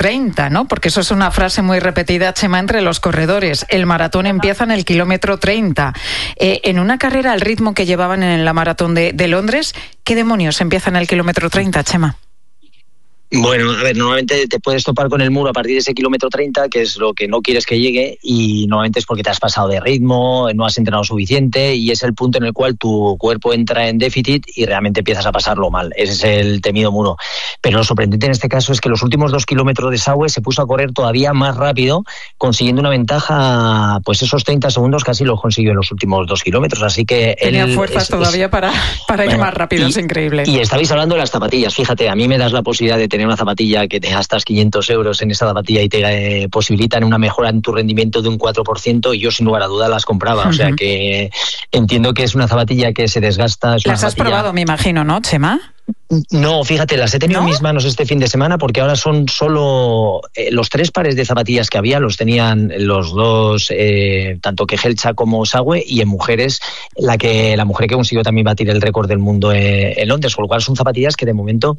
30, ¿no? Porque eso es una frase muy repetida, Chema, entre los corredores. El maratón empieza en el kilómetro 30. En una carrera al ritmo que llevaban en la maratón de Londres, ¿qué demonios empieza en el kilómetro 30, Chema? Bueno, a ver, normalmente te puedes topar con el muro a partir de ese kilómetro 30, que es lo que no quieres que llegue, y normalmente es porque te has pasado de ritmo, no has entrenado suficiente, y es el punto en el cual tu cuerpo entra en déficit y realmente empiezas a pasarlo mal. Ese es el temido muro. Pero lo sorprendente en este caso es que los últimos 2 kilómetros de Sawe se puso a correr todavía más rápido, consiguiendo una ventaja, pues esos 30 segundos casi los consiguió en los últimos 2 kilómetros. Así que tenía fuerzas todavía para ir más rápido, es increíble. Y estabais hablando de las zapatillas. Fíjate, a mí me das la posibilidad de tener una zapatilla que te gastas 500 euros en esa zapatilla y te posibilitan una mejora en tu rendimiento de un 4%, y yo sin lugar a duda las compraba. O sea que entiendo que es una zapatilla que se desgasta. Las has probado, me imagino, ¿no, Chema? No, fíjate, las he tenido en mis manos este fin de semana, porque ahora son solo los 3 pares de zapatillas que había, los tenían los dos, tanto Kejelcha como Sawe, y en mujeres, la mujer que consiguió también batir el récord del mundo en Londres, con lo cual son zapatillas que de momento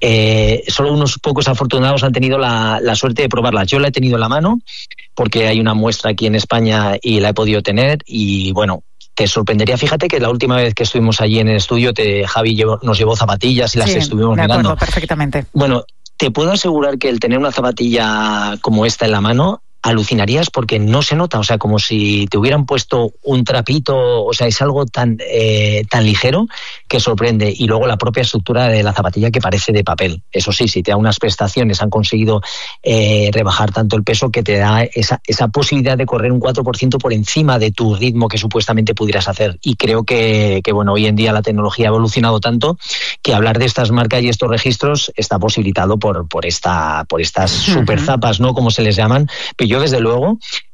solo unos pocos afortunados han tenido la suerte de probarlas. Yo la he tenido en la mano, porque hay una muestra aquí en España y la he podido tener, y bueno, te sorprendería, fíjate que la última vez que estuvimos allí en el estudio, Javi nos llevó zapatillas y las estuvimos mirando. Me acuerdo perfectamente. Bueno, te puedo asegurar que el tener una zapatilla como esta en la mano, alucinarías porque no se nota, o sea, como si te hubieran puesto un trapito, o sea, es algo tan ligero que sorprende. Y luego la propia estructura de la zapatilla, que parece de papel. Eso sí, si te da unas prestaciones, han conseguido rebajar tanto el peso que te da esa posibilidad de correr un 4% por encima de tu ritmo que supuestamente pudieras hacer. Y creo que bueno, hoy en día la tecnología ha evolucionado tanto que hablar de estas marcas y estos registros está posibilitado por estas super zapas, ¿no?, como se les llaman. Pero yo, desde luego,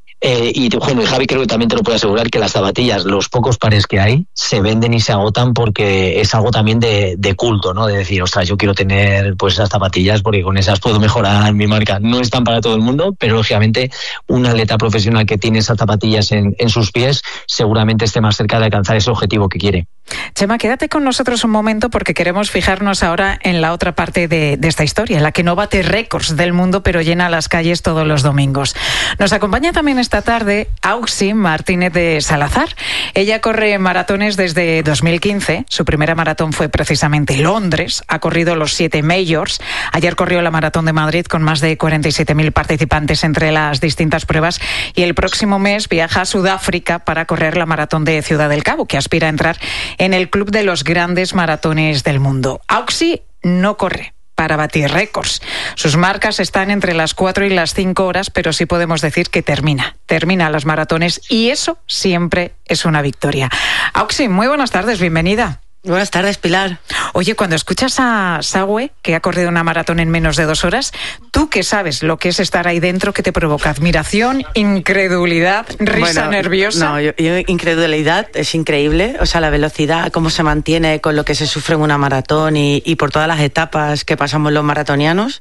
y Javi creo que también te lo puedo asegurar, que las zapatillas, los pocos pares que hay, se venden y se agotan porque es algo también de culto, ¿no? De decir, ostras, yo quiero tener pues esas zapatillas porque con esas puedo mejorar mi marca. No están para todo el mundo, pero lógicamente un atleta profesional que tiene esas zapatillas en sus pies seguramente esté más cerca de alcanzar ese objetivo que quiere. Chema, quédate con nosotros un momento porque queremos fijarnos ahora en la otra parte de esta historia, en la que no bate récords del mundo pero llena las calles todos los domingos. Nos acompaña también esta tarde Auxi Martínez de Salazar. Ella corre maratones desde 2015. Su primera maratón fue precisamente Londres. Ha corrido los 7 majors. Ayer corrió la maratón de Madrid con más de 47.000 participantes entre las distintas pruebas, y el próximo mes viaja a Sudáfrica para correr la maratón de Ciudad del Cabo, que aspira a entrar en el club de los grandes maratones del mundo. Auxi no corre para batir récords. Sus marcas están entre las 4 y las 5 horas, pero sí podemos decir que termina los maratones, y eso siempre es una victoria. Auxi, muy buenas tardes, bienvenida. Buenas tardes, Pilar. Oye, cuando escuchas a Sawe, que ha corrido una maratón en menos de 2 horas, tú que sabes lo que es estar ahí dentro, ¿qué te provoca? ¿Admiración, incredulidad, risa nerviosa? No, yo incredulidad, es increíble. O sea, la velocidad, cómo se mantiene con lo que se sufre en una maratón y por todas las etapas que pasamos los maratonianos.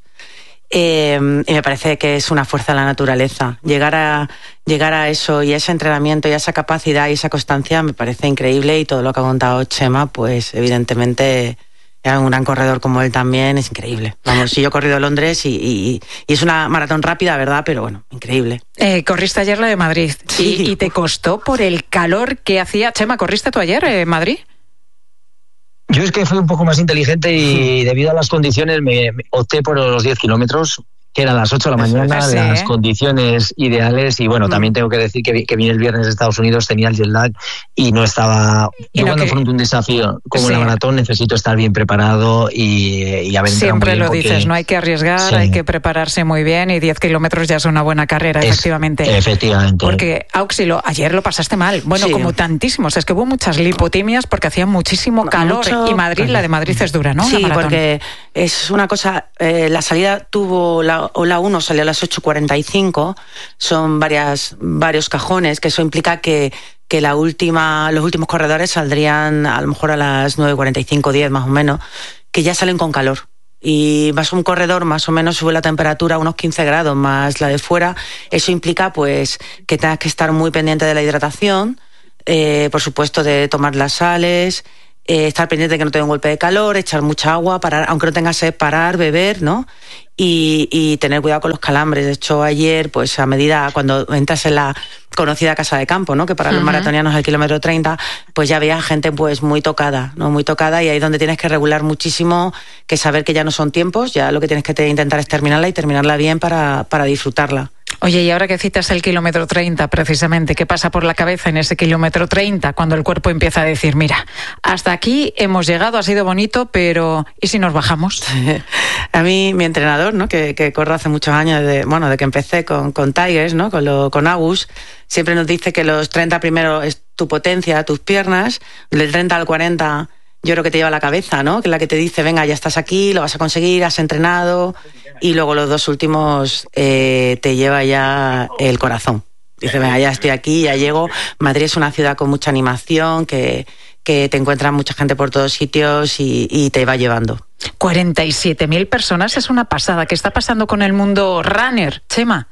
Y me parece que es una fuerza de la naturaleza. Llegar a eso, y a ese entrenamiento y a esa capacidad y esa constancia me parece increíble, y todo lo que ha contado Chema, pues evidentemente un gran corredor como él también es increíble. Vamos, sí, yo he corrido Londres y es una maratón rápida, ¿verdad? Pero bueno, increíble. Corriste ayer la de Madrid, sí. y te costó por el calor que hacía. Chema, ¿corriste tú ayer en Madrid? Yo es que fui un poco más inteligente y debido a las condiciones me opté por los 10 kilómetros, que eran las 8 de la mañana, sí, las condiciones ideales. Y bueno, también tengo que decir que vine el viernes de Estados Unidos, tenía el jet lag y no estaba... Yo cuando afronto un desafío como la maratón necesito estar bien preparado y haber entrado siempre muy bien, lo dices, no hay que arriesgar, hay que prepararse muy bien, y 10 kilómetros ya es una buena carrera, efectivamente. Efectivamente. Porque, Auxi, ayer lo pasaste mal, bueno, como tantísimos, es que hubo muchas lipotimias porque hacía muchísimo calor, y Madrid, la de Madrid es dura, ¿no? Sí, porque es una cosa, la salida tuvo... La 1 salió a las 8:45, son varios cajones, que eso implica que los últimos corredores saldrían a lo mejor a las 9:45, 10 más o menos, que ya salen con calor. Y vas a un corredor, más o menos sube la temperatura a unos 15 grados más la de fuera. Eso implica pues que tengas que estar muy pendiente de la hidratación, por supuesto de tomar las sales, estar pendiente de que no te dé un golpe de calor, echar mucha agua, parar, aunque no tengas sed, parar, beber, ¿no? Y tener cuidado con los calambres. De hecho, ayer, pues a medida, cuando entras en la conocida casa de campo, ¿no? Que para los maratonianos al kilómetro 30, pues ya veía gente pues muy tocada, ¿no? Muy tocada, y ahí es donde tienes que regular muchísimo, que saber que ya no son tiempos, ya lo que tienes que intentar es terminarla y terminarla bien para disfrutarla. Oye, y ahora que citas el kilómetro 30, precisamente, ¿qué pasa por la cabeza en ese kilómetro 30 cuando el cuerpo empieza a decir, mira, hasta aquí hemos llegado, ha sido bonito, pero ¿y si nos bajamos? A mí, mi entrenador, ¿no? que corro hace muchos años, de que empecé con Tigers, ¿no? con Agus, siempre nos dice que los 30 primeros es tu potencia, tus piernas, del 30 al 40... yo creo que te lleva la cabeza, ¿no? Que es la que te dice, venga, ya estás aquí, lo vas a conseguir, has entrenado, y luego los 2 últimos te lleva ya el corazón. Dice, venga, ya estoy aquí, ya llego. Madrid es una ciudad con mucha animación, que te encuentras mucha gente por todos sitios y te va llevando. 47.000 personas es una pasada. ¿Qué está pasando con el mundo runner, Chema?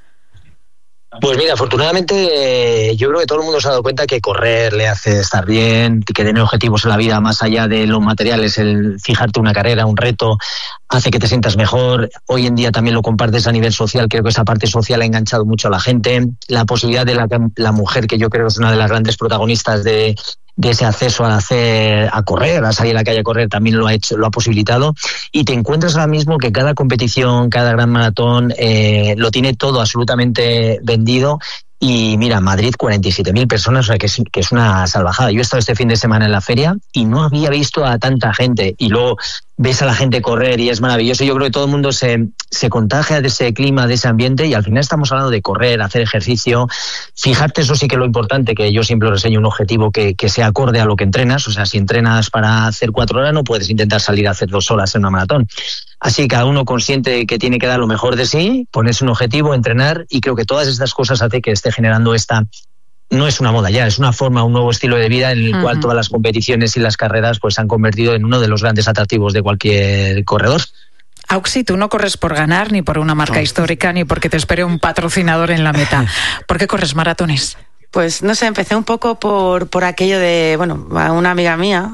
Pues mira, afortunadamente yo creo que todo el mundo se ha dado cuenta que correr le hace estar bien, que tener objetivos en la vida más allá de los materiales, el fijarte una carrera, un reto, hace que te sientas mejor. Hoy en día también lo compartes a nivel social, creo que esa parte social ha enganchado mucho a la gente. La posibilidad de la mujer, que yo creo que es una de las grandes protagonistas de ese acceso a correr, a salir a la calle a correr, también lo ha posibilitado, y te encuentras ahora mismo que cada competición, cada gran maratón lo tiene todo absolutamente vendido. Y mira, Madrid, 47.000 personas, o sea que es una salvajada. Yo he estado este fin de semana en la feria y no había visto a tanta gente, y luego ves a la gente correr y es maravilloso. Yo creo que todo el mundo se contagia de ese clima, de ese ambiente, y al final estamos hablando de correr, hacer ejercicio. Fijarte, eso sí que es lo importante, que yo siempre os enseño un objetivo que sea acorde a lo que entrenas. O sea, si entrenas para hacer 4 horas, no puedes intentar salir a hacer 2 horas en una maratón. Así cada uno consciente que tiene que dar lo mejor de sí, ponerse un objetivo, entrenar, y creo que todas estas cosas hacen que esté generando no es una moda ya, es una forma, un nuevo estilo de vida en el cual todas las competiciones y las carreras pues se han convertido en uno de los grandes atractivos de cualquier corredor. Auxi, tú no corres por ganar, ni por una marca histórica, ni porque te espere un patrocinador en la meta. ¿Por qué corres maratones? Pues no sé, empecé un poco por aquello de, una amiga mía,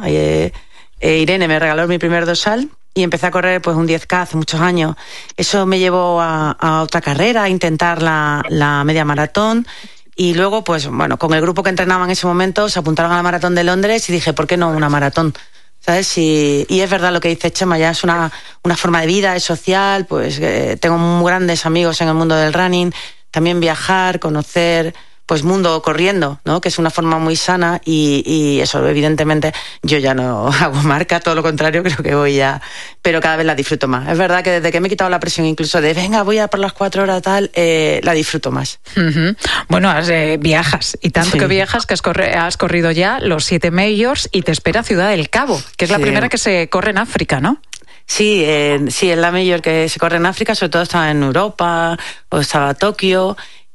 Irene, me regaló mi primer dorsal y empecé a correr pues un 10K hace muchos años. Eso me llevó a otra carrera, a intentar la media maratón. Y luego, pues con el grupo que entrenaba en ese momento, se apuntaron a la maratón de Londres y dije, ¿por qué no una maratón? ¿Sabes? Y es verdad lo que dice Chema, ya es una forma de vida, es social, pues tengo muy grandes amigos en el mundo del running, también viajar, conocer pues mundo corriendo, ¿no? Que es una forma muy sana, y eso, evidentemente, yo ya no hago marca, todo lo contrario, creo que voy ya, pero cada vez la disfruto más. Es verdad que desde que me he quitado la presión, incluso de venga, voy a por las 4 horas tal, la disfruto más. Bueno, viajas, y tanto que viajas que has corrido ya los 7 majors, y te espera Ciudad del Cabo, que es la primera que se corre en África, ¿no? Sí, es la mayor que se corre en África, sobre todo estaba en Europa, o estaba Tokio,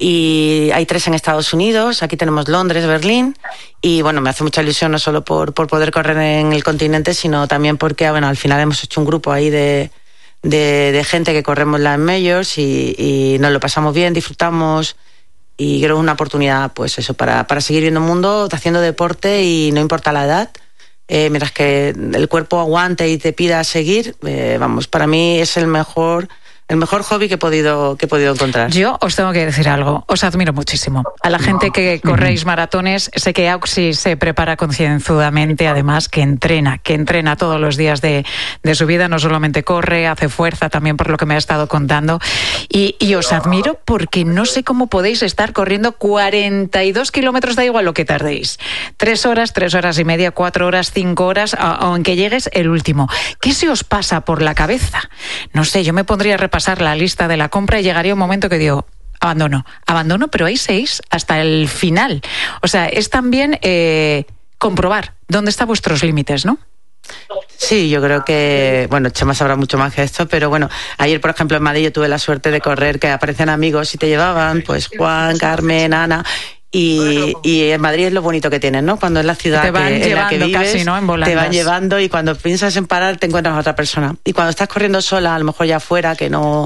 y hay 3 en Estados Unidos, aquí tenemos Londres, Berlín, y me hace mucha ilusión no solo por poder correr en el continente, sino también porque al final hemos hecho un grupo ahí de gente que corremos las majors y nos lo pasamos bien, disfrutamos, y creo que es una oportunidad pues eso para seguir viendo el mundo, haciendo deporte, y no importa la edad. Mientras que el cuerpo aguante y te pida seguir, para mí es el mejor hobby que he podido encontrar. Yo os tengo que decir algo, os admiro muchísimo. A la gente que corréis maratones, sé que Auxi se prepara concienzudamente, además que entrena todos los días de su vida, no solamente corre, hace fuerza, también por lo que me ha estado contando. Y os admiro porque no sé cómo podéis estar corriendo 42 kilómetros, da igual lo que tardéis. 3 horas, 3 horas y media, 4 horas, 5 horas, aunque llegues el último. ¿Qué se os pasa por la cabeza? No sé, yo me pondría a pasar la lista de la compra y llegaría un momento que digo, abandono, pero hay 6 hasta el final. O sea, es también comprobar dónde están vuestros límites, ¿no? Sí, yo creo que, Chema sabrá mucho más que esto, pero ayer, por ejemplo, en Madrid yo tuve la suerte de correr, que aparecen amigos y te llevaban, pues Juan, Carmen, Ana. Y en Madrid es lo bonito que tienen, ¿no? Cuando es la ciudad en la que vives, casi, ¿no? En volandas. Te van llevando, y cuando piensas en parar te encuentras a otra persona. Y cuando estás corriendo sola, a lo mejor ya afuera, que no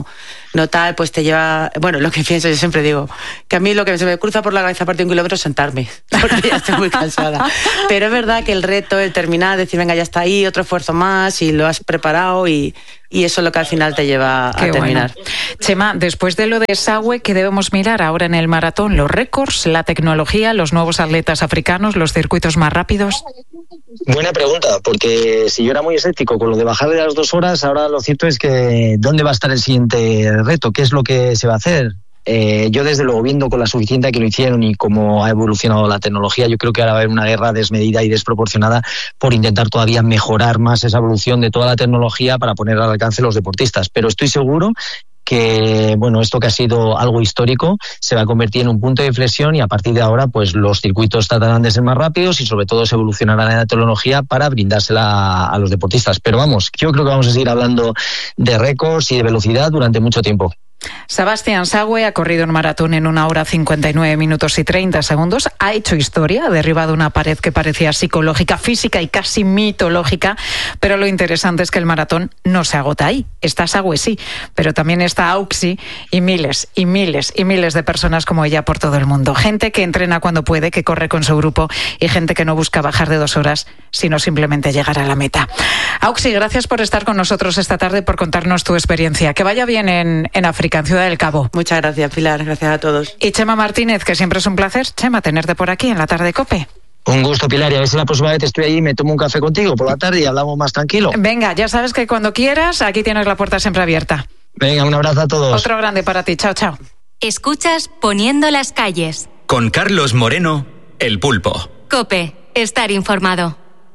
no tal, pues te lleva... Bueno, lo que pienso, yo siempre digo, que a mí lo que se me cruza por la cabeza aparte de 1 kilómetro es sentarme, porque ya estoy muy cansada. Pero es verdad que el reto, el terminar, decir, venga, ya está ahí, otro esfuerzo más, y lo has preparado, y eso es lo que al final te lleva a terminar. Bueno. Chema, después de lo de Sawe, ¿qué debemos mirar ahora en el maratón? ¿Los récords, la tecnología, los nuevos atletas africanos, los circuitos más rápidos? Buena pregunta, porque si yo era muy escéptico con lo de bajar de las 2 horas, ahora lo cierto es que ¿dónde va a estar el siguiente reto? ¿Qué es lo que se va a hacer? Yo desde luego, viendo con la suficiente que lo hicieron y cómo ha evolucionado la tecnología, yo creo que ahora va a haber una guerra desmedida y desproporcionada por intentar todavía mejorar más esa evolución de toda la tecnología para poner al alcance a los deportistas. Pero estoy seguro que, bueno, esto que ha sido algo histórico se va a convertir en un punto de inflexión y a partir de ahora pues los circuitos tratarán de ser más rápidos y sobre todo se evolucionará la tecnología para brindársela a los deportistas. Pero vamos, yo creo que vamos a seguir hablando de récords y de velocidad durante mucho tiempo. Sebastián Sawe ha corrido un maratón en 1 hora 59 minutos y 30 segundos. Ha hecho historia, ha derribado una pared que parecía psicológica, física y casi mitológica. Pero lo interesante es que el maratón no se agota ahí. Está Sawe, sí, pero también está Auxi y miles y miles y miles de personas como ella por todo el mundo. Gente que entrena cuando puede, que corre con su grupo y gente que no busca bajar de 2 horas, sino simplemente llegar a la meta. Auxi, gracias por estar con nosotros esta tarde, por contarnos tu experiencia. Que vaya bien en África, en Ciudad del Cabo. Muchas gracias, Pilar. Gracias a todos. Y Chema Martínez, que siempre es un placer, Chema, tenerte por aquí en la tarde COPE. Un gusto, Pilar, y a ver si la próxima vez estoy ahí y me tomo un café contigo por la tarde y hablamos más tranquilo. Venga, ya sabes que cuando quieras, aquí tienes la puerta siempre abierta. Venga, un abrazo a todos. Otro grande para ti. Chao, chao. Escuchas Poniendo las calles. Con Carlos Moreno, El Pulpo. COPE, estar informado.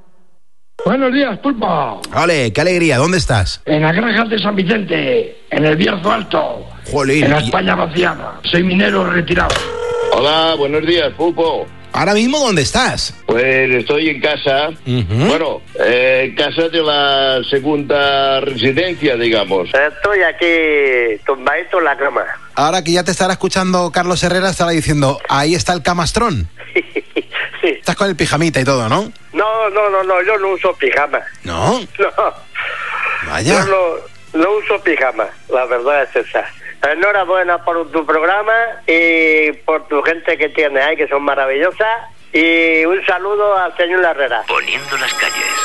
Buenos días, Pulpo. Ole, qué alegría, ¿dónde estás? En la granja de San Vicente, en el Bierzo Alto. Jolín. En la España vaciada. Soy minero retirado. Hola, buenos días, Pulpo. ¿Ahora mismo dónde estás? Pues estoy en casa. Bueno, en casa de la segunda residencia, digamos. Estoy aquí tumbadito en la cama. Ahora que ya te estará escuchando Carlos Herrera, estará diciendo, ahí está el camastrón. Sí. Estás con el pijamita y todo, ¿no? No, yo no uso pijama. ¿No? No. Vaya. Yo no uso pijama, la verdad es esa. Enhorabuena por tu programa y por tu gente que tienes ahí, que son maravillosas. Y un saludo al señor Herrera. Poniendo las calles.